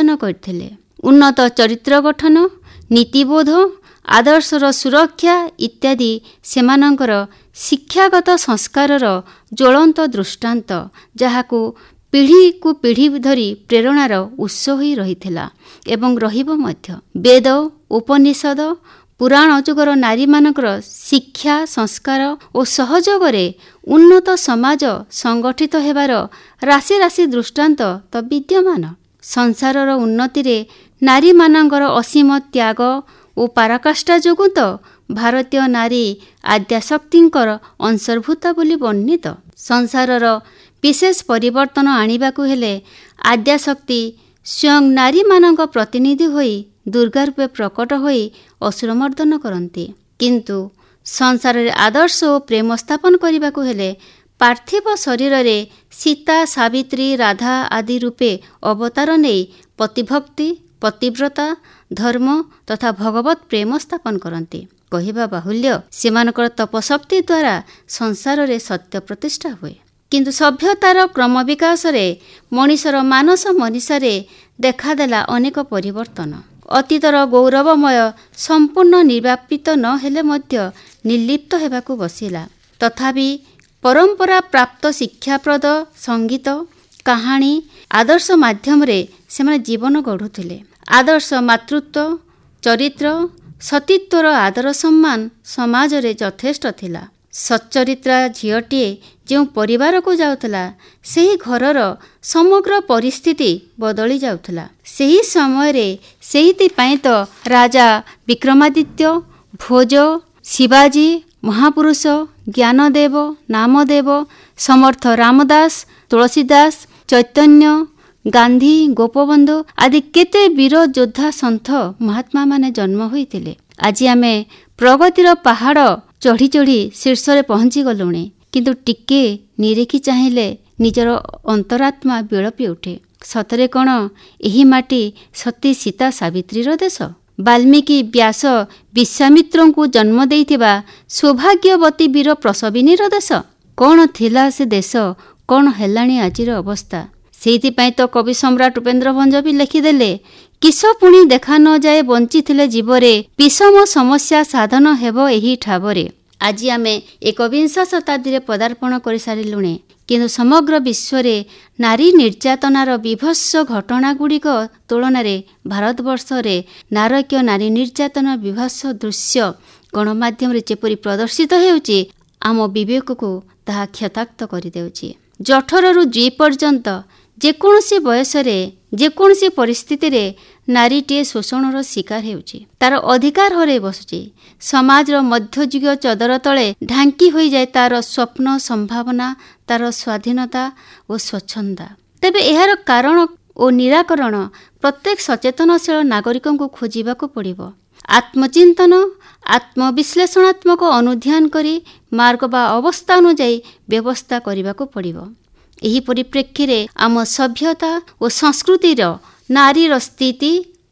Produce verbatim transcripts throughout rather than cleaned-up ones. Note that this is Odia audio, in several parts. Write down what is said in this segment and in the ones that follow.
ପ୍ରଦାନ କରିଥିଲେ। ଉନ୍ନତ ଚରିତ୍ର ଗଠନ, ନୀତିବୋଧ, ଆଦର୍ଶର ସୁରକ୍ଷା ଇତ୍ୟାଦି ସେମାନଙ୍କର ଶିକ୍ଷାଗତ ସଂସ୍କାରର ଜ୍ୱଳନ୍ତ ଦୃଷ୍ଟାନ୍ତ, ଯାହାକୁ ପିଢ଼ିକୁ ପିଢ଼ି ଧରି ପ୍ରେରଣାର ଉତ୍ସ ହୋଇ ରହିଥିଲା ଏବଂ ରହିବ ମଧ୍ୟ। ବେଦ, ଉପନିଷଦ, ପୁରାଣ ଯୁଗର ନାରୀମାନଙ୍କର ଶିକ୍ଷା, ସଂସ୍କାର ଓ ସହଯୋଗରେ ଉନ୍ନତ ସମାଜ ସଂଗଠିତ ହେବାର ରାଶି ରାଶି ଦୃଷ୍ଟାନ୍ତ ତ ବିଦ୍ୟମାନ। ସଂସାରର ଉନ୍ନତିରେ ନାରୀମାନଙ୍କର ଅସୀମ ତ୍ୟାଗ ଓ ପରାକାଷ୍ଠା ଯୋଗୁଁ ତ ଭାରତୀୟ ନାରୀ ଆଦ୍ୟାଶକ୍ତିଙ୍କର ଅନ୍ତର୍ଭୁକ୍ତ ବୋଲି ବର୍ଣ୍ଣିତ। ସଂସାରର ବିଶେଷ ପରିବର୍ତ୍ତନ ଆଣିବାକୁ ହେଲେ ଆଦ୍ୟାଶକ୍ତି ସ୍ୱୟଂ ନାରୀମାନଙ୍କ ପ୍ରତିନିଧି ହୋଇ ଦୁର୍ଗା ରୂପେ ପ୍ରକଟ ହୋଇ ଅସୁରମର୍ଦ୍ଦନ କରନ୍ତି। କିନ୍ତୁ ସଂସାରରେ ଆଦର୍ଶ ଓ ପ୍ରେମ ସ୍ଥାପନ କରିବାକୁ ହେଲେ ପାର୍ଥିବ ଶରୀରରେ ସୀତା, ସାବିତ୍ରୀ, ରାଧା ଆଦି ରୂପେ ଅବତାର ନେଇ ପତିଭକ୍ତି, ପତିବ୍ରତା, ଧର୍ମ ତଥା ଭଗବତ ପ୍ରେମ ସ୍ଥାପନ କରନ୍ତି। କହିବା ବାହୁଲ୍ୟ, ସେମାନଙ୍କର ତପଶକ୍ତି ଦ୍ୱାରା ସଂସାରରେ ସତ୍ୟ ପ୍ରତିଷ୍ଠା ହୁଏ। କିନ୍ତୁ ସଭ୍ୟତାର କ୍ରମ ବିକାଶରେ ମଣିଷର ମାନସ ମନୀଷାରେ ଦେଖାଦେଲା ଅନେକ ପରିବର୍ତ୍ତନ। ଅତୀତର ଗୌରବମୟ ସମ୍ପୂର୍ଣ୍ଣ ନିର୍ବାପିତ ନ ହେଲେ ମଧ୍ୟ ନିର୍ଲିପ୍ତ ହେବାକୁ ବସିଲା। ତଥାପି ପରମ୍ପରା ପ୍ରାପ୍ତ ଶିକ୍ଷାପ୍ରଦ ସଙ୍ଗୀତ, କାହାଣୀ, ଆଦର୍ଶ ମାଧ୍ୟମରେ ସେମାନେ ଜୀବନ ଗଢ଼ୁଥିଲେ। ଆଦର୍ଶ ମାତୃତ୍ୱ, ଚରିତ୍ର, ସତୀତ୍ୱର ଆଦର ସମ୍ମାନ ସମାଜରେ ଯଥେଷ୍ଟ ଥିଲା। ସଚ୍ଚରିତ୍ରା ଝିଅଟିଏ ଯେଉଁ ପରିବାରକୁ ଯାଉଥିଲା, ସେହି ଘରର ସମଗ୍ର ପରିସ୍ଥିତି ବଦଳି ଯାଉଥିଲା। ସେହି ସମୟରେ ସେଇଥିପାଇଁ ତ ରାଜା ବିକ୍ରମାଦିତ୍ୟ, ଭୋଜ, ଶିବାଜୀ, ମହାପୁରୁଷ, ଜ୍ଞାନଦେବ, ନାମଦେବ, ସମର୍ଥ ରାମଦାସ, ତୁଳସୀଦାସ, ଚୈତନ୍ୟ, ଗାନ୍ଧୀ, ଗୋପବନ୍ଧୁ ଆଦି କେତେ ବୀର ଯୋଦ୍ଧା ସନ୍ଥ ମହାତ୍ମାମାନେ ଜନ୍ମ ହୋଇଥିଲେ। ଆଜି ଆମେ ପ୍ରଗତିର ପାହାଡ଼ ଚଢ଼ି ଚଢ଼ି ଶୀର୍ଷରେ ପହଞ୍ଚି ଗଲୁଣି, କିନ୍ତୁ ଟିକେ ନିରେଖି ଚାହିଁଲେ ନିଜର ଅନ୍ତରାତ୍ମା ବିଳପି ଉଠେ। ସତରେ କ'ଣ ଏହି ମାଟି ସତୀ ସୀତା ସାବିତ୍ରୀର ଦେଶ? ବାଲ୍ମୀକି, ବ୍ୟାସ, ବିଶ୍ୱାମିତ୍ରଙ୍କୁ ଜନ୍ମ ଦେଇଥିବା ସୌଭାଗ୍ୟବତୀ ବୀର ପ୍ରସବିନୀର ଦେଶ? କ'ଣ ଥିଲା ସେ ଦେଶ, କ'ଣ ହେଲାଣି ଆଜିର ଅବସ୍ଥା? ସେଇଥିପାଇଁ ତ କବି ସମ୍ରାଟ ଉପେନ୍ଦ୍ର ଭଞ୍ଜ ବି ଲେଖିଦେଲେ, କିସ ପୁଣି ଦେଖା ନ ଯାଏ ବଞ୍ଚିଥିଲେ ଜୀବରେ, ବିଷମ ସମସ୍ୟା ସାଧନ ହେବ ଏହି ଠାବରେ। ଆଜି ଆମେ ଏକବିଂଶ ଶତାବ୍ଦୀରେ ପଦାର୍ପଣ କରିସାରିଲୁଣି, କିନ୍ତୁ ସମଗ୍ର ବିଶ୍ୱରେ ନାରୀ ନିର୍ଯାତନାର ବିଭତ୍ସ ଘଟଣାଗୁଡ଼ିକ ତୁଳନାରେ ଭାରତବର୍ଷରେ ନାରକୀୟ ନାରୀ ନିର୍ଯାତନା ବିଭତ୍ସ ଦୃଶ୍ୟ ଗଣମାଧ୍ୟମରେ ଯେପରି ପ୍ରଦର୍ଶିତ ହେଉଛି, ଆମ ବିବେକକୁ ତାହା କ୍ଷତାକ୍ତ କରିଦେଉଛି। ଜଠରରୁ ଜୁଇ ପର୍ଯ୍ୟନ୍ତ ଯେକୌଣସି ବୟସରେ, ଯେକୌଣସି ପରିସ୍ଥିତିରେ ନାରୀଟିଏ ଶୋଷଣର ଶିକାର ହେଉଛି, ତାର ଅଧିକାର ହରାଇ ବସୁଛି। ସମାଜର ମଧ୍ୟଯୁଗୀୟ ଚଦର ତଳେ ଢାଙ୍କି ହୋଇଯାଏ ତାର ସ୍ୱପ୍ନ, ସମ୍ଭାବନା, ତାର ସ୍ୱାଧୀନତା ଓ ସ୍ୱଚ୍ଛନ୍ଦା। ତେବେ ଏହାର କାରଣ ଓ ନିରାକରଣ ପ୍ରତ୍ୟେକ ସଚେତନଶୀଳ ନାଗରିକଙ୍କୁ ଖୋଜିବାକୁ ପଡ଼ିବ। ଆତ୍ମଚିନ୍ତନ, ଆତ୍ମବିଶ୍ଳେଷଣାତ୍ମକ ଅନୁଧ୍ୟାନ କରି ମାର୍ଗ ବା ଅବସ୍ଥା ଅନୁଯାୟୀ ବ୍ୟବସ୍ଥା କରିବାକୁ ପଡ଼ିବ। ଏହି ପରିପ୍ରେକ୍ଷୀରେ ଆମ ସଭ୍ୟତା ଓ ସଂସ୍କୃତିର ନାରୀର ସ୍ଥିତି,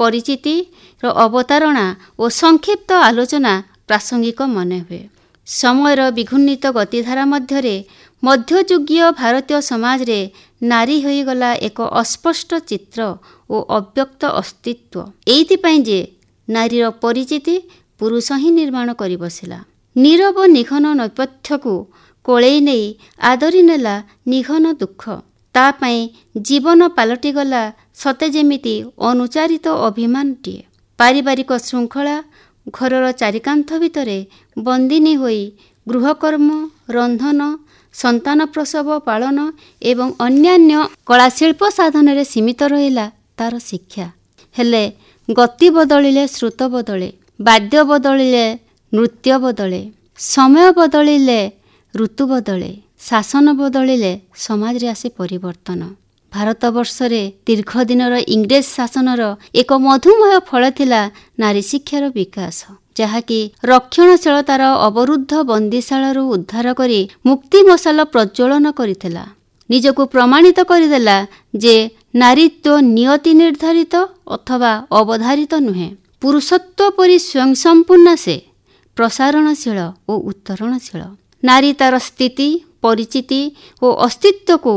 ପରିଚିତିର ଅବତାରଣା ଓ ସଂକ୍ଷିପ୍ତ ଆଲୋଚନା ପ୍ରାସଙ୍ଗିକ ମନେ ହୁଏ। ସମୟର ବିଘୂର୍ଣ୍ଣିତ ଗତିଧାରା ମଧ୍ୟରେ ମଧ୍ୟଯୁଗୀୟ ଭାରତୀୟ ସମାଜରେ ନାରୀ ହୋଇଗଲା ଏକ ଅସ୍ପଷ୍ଟ ଚିତ୍ର ଓ ଅବ୍ୟକ୍ତ ଅସ୍ତିତ୍ୱ। ଏଇଥିପାଇଁ ଯେ ନାରୀର ପରିଚିତି ପୁରୁଷ ହିଁ ନିର୍ମାଣ କରି ବସିଲା। ନୀରବ ନିଘନ ନୈପଥ୍ୟକୁ କୋଳେଇ ନେଇ ଆଦରି ନେଲା ନିଘନ ଦୁଃଖ। ତା ପାଇଁ ଜୀବନ ପାଲଟିଗଲା ସତେ ଯେମିତି ଅନୁଚାରିତ ଅଭିମାନଟିଏ। ପାରିବାରିକ ଶୃଙ୍ଖଳା, ଘରର ଚାରିକାନ୍ଥ ଭିତରେ ବନ୍ଦିନୀ ହୋଇ ଗୃହକର୍ମ, ରନ୍ଧନ, ସନ୍ତାନ ପ୍ରସବ ପାଳନ ଏବଂ ଅନ୍ୟାନ୍ୟ କଳାଶିଳ୍ପ ସାଧନରେ ସୀମିତ ରହିଲା ତାର ଶିକ୍ଷା। ହେଲେ ଗତି ବଦଳିଲେ ଶ୍ରୁତ ବଦଳେ, ବାଦ୍ୟ ବଦଳିଲେ ନୃତ୍ୟ ବଦଳେ, ସମୟ ବଦଳିଲେ ଋତୁ ବଦଳେ, ଶାସନ ବଦଳିଲେ ସମାଜରେ ଆସେ ପରିବର୍ତ୍ତନ। ଭାରତବର୍ଷରେ ଦୀର୍ଘ ଦିନର ଇଂରେଜ ଶାସନର ଏକ ମଧୁମୟ ଫଳ ଥିଲା ନାରୀ ଶିକ୍ଷାର ବିକାଶ, ଯାହାକି ରକ୍ଷଣଶୀଳତାର ଅବରୁଦ୍ଧ ବନ୍ଦିଶାଳାରୁ ଉଦ୍ଧାର କରି ମୁକ୍ତି ମଶାଲ ପ୍ରଜ୍ୱଳନ କରିଥିଲା। ନିଜକୁ ପ୍ରମାଣିତ କରିଦେଲା ଯେ ନାରୀତ୍ୱ ନିୟତି ନିର୍ଦ୍ଧାରିତ ଅଥବା ଅବଧାରିତ ନୁହେଁ। ପୁରୁଷତ୍ୱ ପରି ସ୍ୱୟଂ ସମ୍ପୂର୍ଣ୍ଣ ସେ, ପ୍ରସାରଣଶୀଳ ଓ ଉତ୍ତରଣଶୀଳ। ନାରୀ ତାର ସ୍ଥିତି, ପରିଚିତି ଓ ଅସ୍ତିତ୍ୱକୁ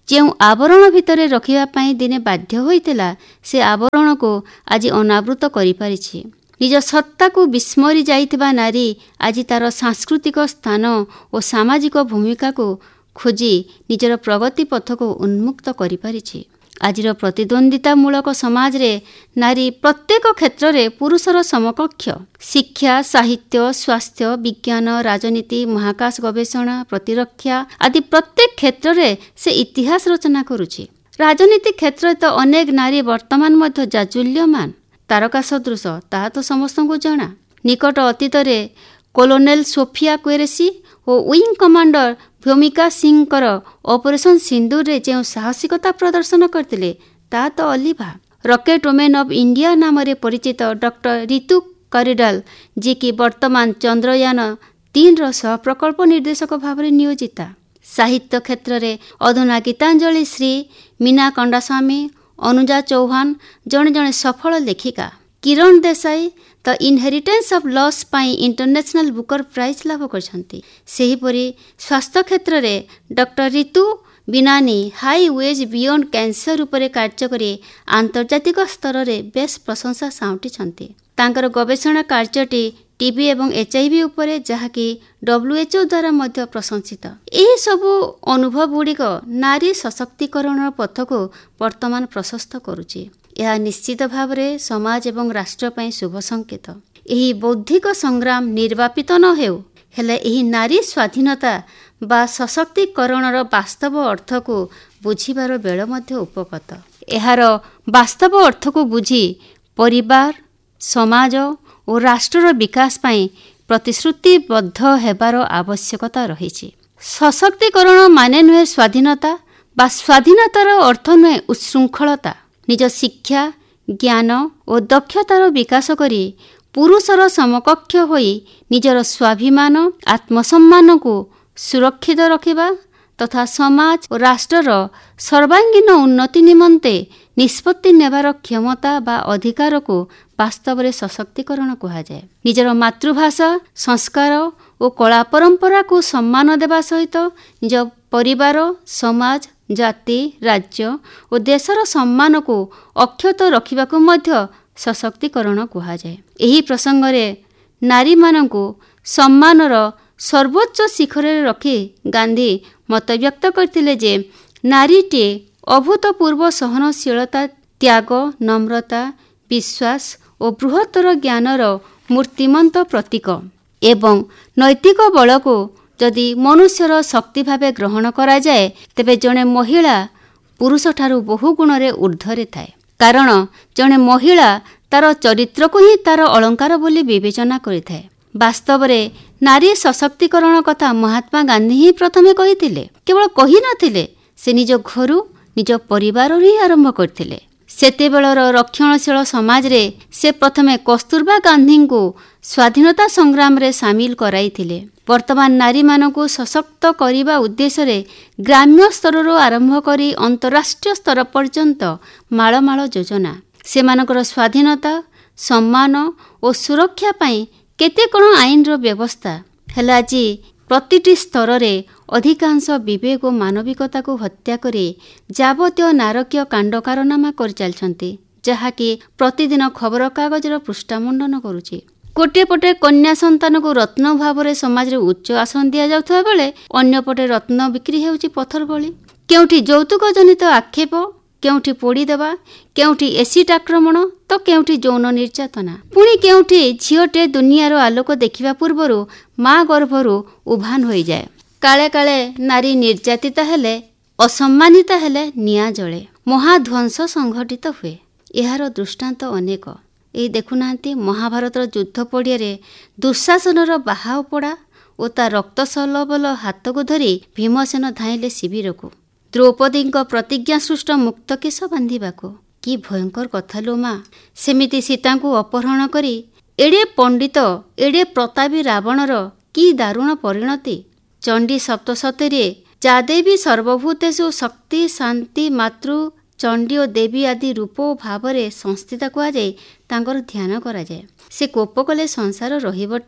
ଯେଉଁ ଆବରଣ ଭିତରେ ରଖିବା ପାଇଁ ଦିନେ ବାଧ୍ୟ ହୋଇଥିଲା, ସେ ଆବରଣକୁ ଆଜି ଅନାବୃତ କରିପାରିଛି। ନିଜ ସତ୍ତାକୁ ବିସ୍ମରି ଯାଇଥିବା ନାରୀ ଆଜି ତାର ସାଂସ୍କୃତିକ ସ୍ଥାନ ଓ ସାମାଜିକ ଭୂମିକାକୁ ଖୋଜି ନିଜର ପ୍ରଗତି ପଥକୁ ଉନ୍ମୁକ୍ତ କରିପାରିଛି। ଆଜିର ପ୍ରତିଦ୍ୱନ୍ଦିତାମୂଳକ ସମାଜରେ ନାରୀ ପ୍ରତ୍ୟେକ କ୍ଷେତ୍ରରେ ପୁରୁଷର ସମକକ୍ଷ। ଶିକ୍ଷା, ସାହିତ୍ୟ, ସ୍ୱାସ୍ଥ୍ୟ, ବିଜ୍ଞାନ, ରାଜନୀତି, ମହାକାଶ ଗବେଷଣା, ପ୍ରତିରକ୍ଷା ଆଦି ପ୍ରତ୍ୟେକ କ୍ଷେତ୍ରରେ ସେ ଇତିହାସ ରଚନା କରୁଛି। ରାଜନୀତି କ୍ଷେତ୍ରରେ ତ ଅନେକ ନାରୀ ବର୍ତ୍ତମାନ ମଧ୍ୟ ଜାଜୁଲ୍ୟମାନ, ତାରକା ସଦୃଶ, ତାହା ତ ସମସ୍ତଙ୍କୁ ଜଣା। ନିକଟ ଅତୀତରେ କଲୋନେଲ ସୋଫିଆ କୁରେସି ଓ ୱିଙ୍ଗ କମାଣ୍ଡର ଭୂମିକା ସିଂଙ୍କର ଅପରେସନ ସିନ୍ଦୁରରେ ଯେଉଁ ସାହସିକତା ପ୍ରଦର୍ଶନ କରିଥିଲେ, ତାହା ତ ଅଲିଭା। ରକେଟ୍ ଓମେନ୍ ଅଫ୍ ଇଣ୍ଡିଆ ନାମରେ ପରିଚିତ ଡକ୍ଟର ରିତୁ କରିଡାଲ, ଯିଏକି ବର୍ତ୍ତମାନ ଚନ୍ଦ୍ରୟାନ ତିନିର ସହପ୍ରକଳ୍ପ ନିର୍ଦ୍ଦେଶକ ଭାବରେ ନିୟୋଜିତା। ସାହିତ୍ୟ କ୍ଷେତ୍ରରେ ଅଧୁନା ଗୀତାଞ୍ଜଳି ଶ୍ରୀ, ମୀନା କଣ୍ଡାସ୍ୱାମୀ, ଅନୁଜା ଚୌହାନ ଜଣେ ଜଣେ ସଫଳ ଲେଖିକା। କିରଣ ଦେଶାଇ ଦ ଇନହେରିଟାନ୍ସ ଅଫ୍ ଲସ୍ ପାଇଁ ଇଣ୍ଟରନ୍ୟାସନାଲ ବୁକର ପ୍ରାଇଜ୍ ଲାଭ କରିଛନ୍ତି। ସେହିପରି ସ୍ୱାସ୍ଥ୍ୟ କ୍ଷେତ୍ରରେ doctor Ritu ବିନାନୀ high ways beyond cancer ଉପରେ କାର୍ଯ୍ୟ କରି ଆନ୍ତର୍ଜାତିକ ସ୍ତରରେ ବେଶ୍ ପ୍ରଶଂସା ସାଉଁଟିଛନ୍ତି। ତାଙ୍କର ଗବେଷଣା କାର୍ଯ୍ୟଟି ଟିବି ଏବଂ ଏଚ୍ଆଇଭି ଉପରେ, ଯାହାକି ଡବ୍ଲ୍ୟୁଏଚ୍ଓ ଦ୍ୱାରା ମଧ୍ୟ ପ୍ରଶଂସିତ। ଏହିସବୁ ଅନୁଭବ ଗୁଡ଼ିକ ନାରୀ ସଶକ୍ତିକରଣର ପଥକୁ ବର୍ତ୍ତମାନ ପ୍ରଶସ୍ତ କରୁଛି। ଏହା ନିଶ୍ଚିତ ଭାବରେ ସମାଜ ଏବଂ ରାଷ୍ଟ୍ର ପାଇଁ ଶୁଭ ସଂକେତ। ଏହି ବୌଦ୍ଧିକ ସଂଗ୍ରାମ ନିର୍ବାପିତ ନ ହେଉ, ହେଲେ ଏହି ନାରୀ ସ୍ୱାଧୀନତା ବା ସଶକ୍ତିକରଣର ବାସ୍ତବ ଅର୍ଥକୁ ବୁଝିବାର ବେଳ ମଧ୍ୟ ଉପଗତ। ଏହାର ବାସ୍ତବ ଅର୍ଥକୁ ବୁଝି ପରିବାର, ସମାଜ ଓ ରାଷ୍ଟ୍ରର ବିକାଶ ପାଇଁ ପ୍ରତିଶ୍ରୁତିବଦ୍ଧ ହେବାର ଆବଶ୍ୟକତା ରହିଛି। ସଶକ୍ତିକରଣ ମାନେ ନୁହେଁ ସ୍ୱାଧୀନତା, ବା ସ୍ୱାଧୀନତାର ଅର୍ଥ ନୁହେଁ ଉଚ୍ଛୃଙ୍ଖଳତା। ନିଜ ଶିକ୍ଷା, ଜ୍ଞାନ ଓ ଦକ୍ଷତାର ବିକାଶ କରି ପୁରୁଷର ସମକକ୍ଷ ହୋଇ ନିଜର ସ୍ୱାଭିମାନ, ଆତ୍ମସମ୍ମାନକୁ ସୁରକ୍ଷିତ ରଖିବା ତଥା ସମାଜ ଓ ରାଷ୍ଟ୍ରର ସର୍ବାଙ୍ଗୀନ ଉନ୍ନତି ନିମନ୍ତେ ନିଷ୍ପତ୍ତି ନେବାର କ୍ଷମତା ବା ଅଧିକାରକୁ ବାସ୍ତବରେ ସଶକ୍ତିକରଣ କୁହାଯାଏ। ନିଜର ମାତୃଭାଷା, ସଂସ୍କାର ଓ କଳା ପରମ୍ପରାକୁ ସମ୍ମାନ ଦେବା ସହିତ ନିଜ ପରିବାର, ସମାଜ, ଜାତି, ରାଜ୍ୟ ଓ ଦେଶର ସମ୍ମାନକୁ ଅକ୍ଷତ ରଖିବାକୁ ମଧ୍ୟ ସଶକ୍ତିକରଣ କୁହାଯାଏ। ଏହି ପ୍ରସଙ୍ଗରେ ନାରୀମାନଙ୍କୁ ସମ୍ମାନର ସର୍ବୋଚ୍ଚ ଶିଖରରେ ରଖି ଗାନ୍ଧୀ ମତବ୍ୟକ୍ତ କରିଥିଲେ ଯେ ନାରୀଟିଏ ଅଭୂତପୂର୍ବ ସହନଶୀଳତା, ତ୍ୟାଗ, ନମ୍ରତା, ବିଶ୍ୱାସ ଓ ବୃହତ୍ତର ଜ୍ଞାନର ମୂର୍ତ୍ତିମନ୍ତ ପ୍ରତୀକ ଏବଂ ନୈତିକ ବଳକୁ ଯଦି ମନୁଷ୍ୟର ଶକ୍ତି ଭାବେ ଗ୍ରହଣ କରାଯାଏ, ତେବେ ଜଣେ ମହିଳା ପୁରୁଷଠାରୁ ବହୁ ଗୁଣରେ ଊର୍ଦ୍ଧ୍ୱରେ ଥାଏ। କାରଣ ଜଣେ ମହିଳା ତାର ଚରିତ୍ରକୁ ହିଁ ତାର ଅଳଙ୍କାର ବୋଲି ବିବେଚନା କରିଥାଏ। ବାସ୍ତବରେ ନାରୀ ସଶକ୍ତିକରଣ କଥା ମହାତ୍ମା ଗାନ୍ଧୀ ହିଁ ପ୍ରଥମେ କହିଥିଲେ। କେବଳ କହିନଥିଲେ, ସେ ନିଜ ଘରୁ, ନିଜ ପରିବାରରୁ ହିଁ ଆରମ୍ଭ କରିଥିଲେ। ସେତେବେଳର ରକ୍ଷଣଶୀଳ ସମାଜରେ ସେ ପ୍ରଥମେ କସ୍ତୁରବା ଗାନ୍ଧୀଙ୍କୁ ସ୍ୱାଧୀନତା ସଂଗ୍ରାମରେ ସାମିଲ କରାଇଥିଲେ। ବର୍ତ୍ତମାନ ନାରୀମାନଙ୍କୁ ସଶକ୍ତ କରିବା ଉଦ୍ଦେଶ୍ୟରେ ଗ୍ରାମ୍ୟ ସ୍ତରରୁ ଆରମ୍ଭ କରି ଅନ୍ତରାଷ୍ଟ୍ରୀୟ ସ୍ତର ପର୍ଯ୍ୟନ୍ତ ମାଳ ମାଳ ଯୋଜନା। ସେମାନଙ୍କର ସ୍ୱାଧୀନତା, ସମ୍ମାନ ଓ ସୁରକ୍ଷା ପାଇଁ କେତେ କ'ଣ ଆଇନର ବ୍ୟବସ୍ଥା। ହେଲେ ଆଜି ପ୍ରତିଟି ସ୍ତରରେ ଅଧିକାଂଶ ବିବେକ ଓ ମାନବିକତାକୁ ହତ୍ୟା କରି ଯାବତୀୟ ନାରକୀୟ କାଣ୍ଡ କାରନାମା କରିଚାଲିଛନ୍ତି, ଯାହାକି ପ୍ରତିଦିନ ଖବରକାଗଜର ପୃଷ୍ଠାମଣ୍ଡନ କରୁଛି। ଗୋଟିଏ ପଟେ କନ୍ୟା ସନ୍ତାନକୁ ରତ୍ନ ଭାବରେ ସମାଜରେ ଉଚ୍ଚ ଆସନ ଦିଆଯାଉଥିବା ବେଳେ ଅନ୍ୟପଟେ ରତ୍ନ ବିକ୍ରି ହେଉଛି ପଥର ଭଳି। କେଉଁଠି ଯୌତୁକ ଜନିତ ଆକ୍ଷେପ, କେଉଁଠି ପୋଡ଼ିଦେବା, କେଉଁଠି ଏସିଡ୍ ଆକ୍ରମଣ ତ କେଉଁଠି ଯୌନ ନିର୍ଯାତନା। ପୁଣି କେଉଁଠି ଝିଅଟେ ଦୁନିଆର ଆଲୋକ ଦେଖିବା ପୂର୍ବରୁ ମା ଗର୍ଭରୁ ଉଭାନ ହୋଇଯାଏ। କାଳେ କାଳେ ନାରୀ ନିର୍ଯାତିତା ହେଲେ, ଅସମ୍ମାନିତା ହେଲେ ନିଆଁ ଜଳେ, ମହାଧ୍ୱଂସ ସଂଘଟିତ ହୁଏ। ଏହାର ଦୃଷ୍ଟାନ୍ତ ଅନେକ। ଏହି ଦେଖୁନାହାନ୍ତି, ମହାଭାରତର ଯୁଦ୍ଧ ପଡ଼ିଆରେ ଦୁଃଶାସନର ବାହାଉ ପଡ଼ା ଓ ତା ରକ୍ତସଲବଲ ହାତକୁ ଧରି ଭୀମସେନ ଧାଇଁଲେ ଶିବିରକୁ ଦ୍ରୌପଦୀଙ୍କ ପ୍ରତିଜ୍ଞାସୃଷ୍ଟ ମୁକ୍ତକେଶ ବାନ୍ଧିବାକୁ। କି ଭୟଙ୍କର କଥା ଲୋ ମା! ସେମିତି ସୀତାଙ୍କୁ ଅପହରଣ କରି ଏଡ଼େ ପଣ୍ଡିତ, ଏଡ଼େ ପ୍ରତାପୀ ରାବଣର କି ଦାରୁଣ ପରିଣତି। ଚଣ୍ଡୀ ସପ୍ତଶତୀରେ ଯା ଦେବୀ ସର୍ବଭୂତେଷୁ ଶକ୍ତି ଶାନ୍ତି ମାତୃ ଚଣ୍ଡୀ ଓ ଦେବୀ ଆଦି ରୂପ ଓ ଭାବରେ ସଂସ୍ଥିତା କୁହାଯାଇ ତାଙ୍କର ଧ୍ୟାନ କରାଯାଏ। ସେ କୋପ କଲେ ସଂସାର ରହିବଟି?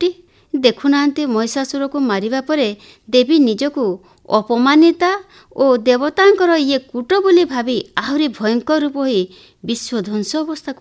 ଦେଖୁନାହାନ୍ତି ମହିଷାସୁରକୁ ମାରିବା ପରେ ଦେବୀ ନିଜକୁ ଅପମାନିତା ଓ ଦେବତାଙ୍କର ଇଏ କୂଟ ବୋଲି ଭାବି ଆହୁରି ଭୟଙ୍କର ରୂପ ହୋଇ ବିଶ୍ୱ ଧ୍ୱଂସ ଅବସ୍ଥାକୁ